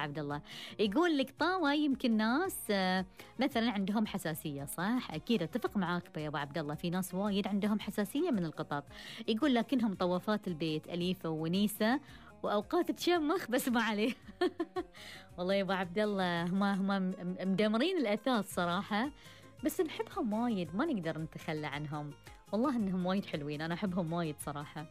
عبد الله. يقول لك طاوة يمكن ناس مثلا عندهم حساسية، صح؟ أكيد أتفق معاك يا أبو عبد الله، في ناس وايد عندهم حساسية من القطط. يقول لكنهم طوافات البيت أليفة ونيسة وأوقات تشمخ بس ما عليه. والله يا أبو عبد الله هم مدمرين الأثاث صراحة، بس نحبهم وايد، ما نقدر نتخلى عنهم. والله إنهم وايد حلوين، أنا أحبهم وايد صراحة.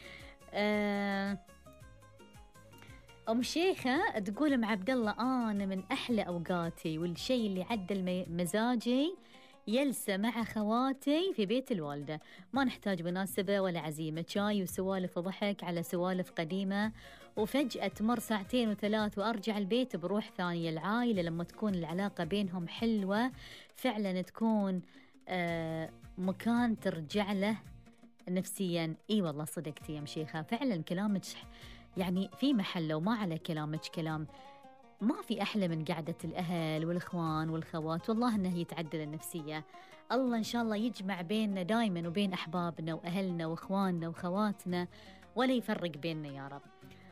أم شيخة تقول أم عبد الله أنا من أحلى أوقاتي والشيء اللي عدل مزاجي يلسى مع خواتي في بيت الوالدة، ما نحتاج مناسبة ولا عزيمة، شاي وسوالف وضحك على سوالف قديمة، وفجأة تمر ساعتين وثلاث وأرجع البيت بروح ثانية. العائلة لما تكون العلاقة بينهم حلوة فعلا تكون مكان ترجع له نفسيا. اي والله صدقتي يا مشيخة، فعلا كلامك يعني في محله وما على كلامك كلام. ما في أحلى من قعدة الأهل والإخوان والخوات، والله أنه يتعدل النفسية. الله إن شاء الله يجمع بيننا دايما وبين أحبابنا وأهلنا وإخواننا وخواتنا، ولا يفرق بيننا يا رب.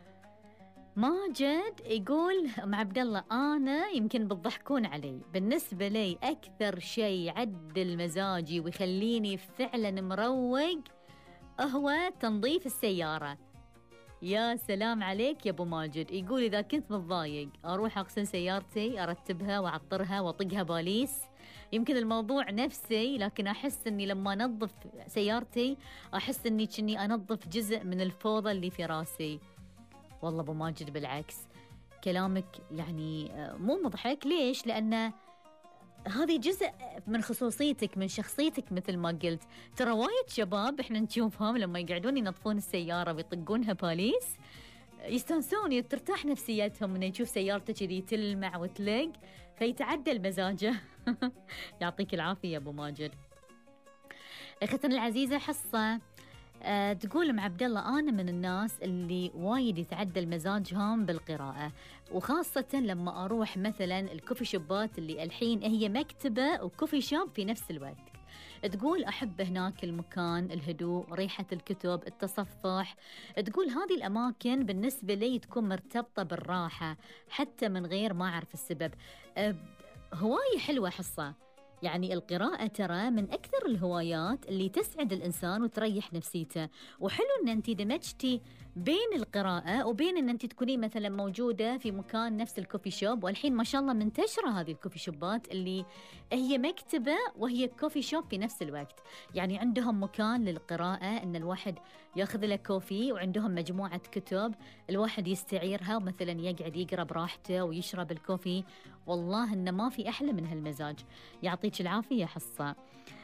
ماجد يقول أم عبد الله أنا يمكن بتضحكون علي، بالنسبة لي أكثر شيء يعدل مزاجي ويخليني فعلا مروق هو تنظيف السيارة. يا سلام عليك يا أبو ماجد. يقول إذا كنت متضايق أروح أغسل سيارتي، أرتبها وأعطرها وأطقها باليس. يمكن الموضوع نفسي، لكن أحس أني لما أنظف سيارتي أحس أني كني أنظف جزء من الفوضى اللي في راسي. والله أبو ماجد بالعكس، كلامك يعني مو مضحك. ليش؟ لأن هذه جزء من خصوصيتك، من شخصيتك مثل ما قلت. ترى وايد شباب احنا نشوفهم لما يقعدون ينظفون السيارة ويطقونها باليس يستانسون، ترتاح نفسيتهم من يشوف سيارته كذي تلمع وتلق فيتعدل مزاجه. يعطيك العافية يا أبو ماجد. أختنا العزيزة حصة تقول أم عبد الله أنا من الناس اللي وايد يتعدل مزاجهم بالقراءة، وخاصة لما أروح مثلا الكوفي شوبات اللي الحين هي مكتبة وكوفي شوب في نفس الوقت. تقول أحب هناك المكان، الهدوء، ريحة الكتب، التصفح. تقول هذه الأماكن بالنسبة لي تكون مرتبطة بالراحة حتى من غير ما أعرف السبب. هواية حلوة حصة، يعني القراءة ترى من أكثر الهوايات اللي تسعد الإنسان وتريح نفسيته. وحلو أن أنت دمجتي بين القراءة وبين أن أنت تكوني مثلا موجودة في مكان نفس الكوفي شوب، والحين ما شاء الله منتشرة هذه الكوفي شوبات اللي هي مكتبة وهي كوفي شوب في نفس الوقت. يعني عندهم مكان للقراءة أن الواحد يأخذ له كوفي، وعندهم مجموعة كتب الواحد يستعيرها ومثلا يقعد يقرأ براحته ويشرب الكوفي. والله إن ما في أحلى من هالمزاج. يعطيك العافية حصة.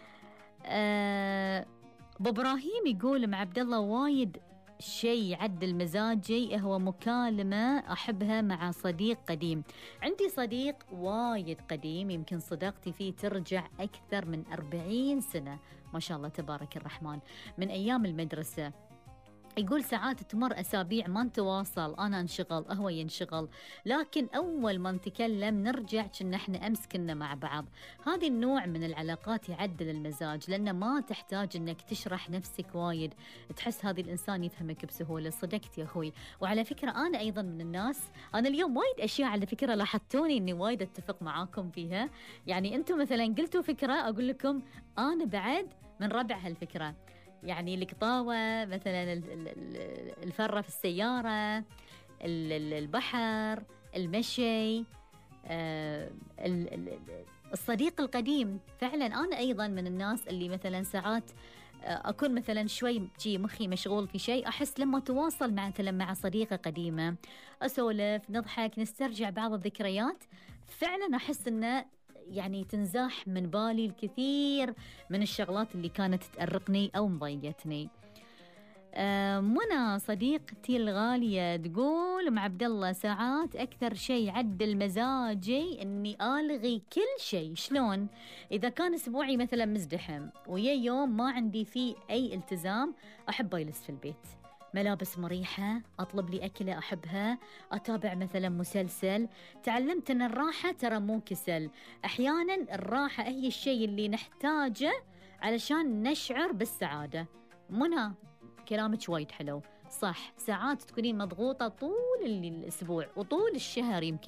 أبو إبراهيم يقول مع عبد الله وايد شيء يعدل مزاجي هو مكالمة أحبها مع صديق قديم. عندي صديق وايد قديم يمكن صداقتي فيه ترجع أكثر من 40 سنة، ما شاء الله تبارك الرحمن، من أيام المدرسة. يقول ساعات تمر أسابيع ما نتواصل، أنا انشغل هو ينشغل، لكن أول ما نتكلم نرجع كنا احنا أمس كنا مع بعض. هذه النوع من العلاقات يعدل المزاج، لأن ما تحتاج أنك تشرح نفسك وايد، تحس هذا الإنسان يفهمك بسهولة. صدقت يا أخوي. وعلى فكرة أنا أيضا من الناس، أنا اليوم وايد أشياء على فكرة لاحظتوني أني وايد أتفق معاكم فيها. يعني أنتم مثلا قلتوا فكرة أقول لكم أنا بعد من ربع هالفكرة. يعني القطاوة مثلا، الفرة في السيارة، البحر، المشي، الصديق القديم. فعلا أنا أيضا من الناس اللي مثلا ساعات أكون مثلا شوي مخي مشغول في شيء، أحس لما تواصل مثلا مع صديقة قديمة أسولف نضحك نسترجع بعض الذكريات، فعلا أحس أنه يعني تنزاح من بالي الكثير من الشغلات اللي كانت تأرقني أو مضايقتني. منى صديقتي الغالية تقول مع عبد الله ساعات أكثر شيء يعدل مزاجي إني ألغي كل شيء. شلون؟ إذا كان أسبوعي مثلا مزدحم ويا يوم ما عندي فيه أي التزام، أحب أجلس في البيت، ملابس مريحة، أطلب لي أكلة أحبها، أتابع مثلا مسلسل. تعلمت أن الراحة ترى مو كسل، أحيانا الراحة هي الشيء اللي نحتاجه علشان نشعر بالسعادة. منى كلامك وايد حلو، صح. ساعات تكونين مضغوطة طول الأسبوع وطول الشهر يمكن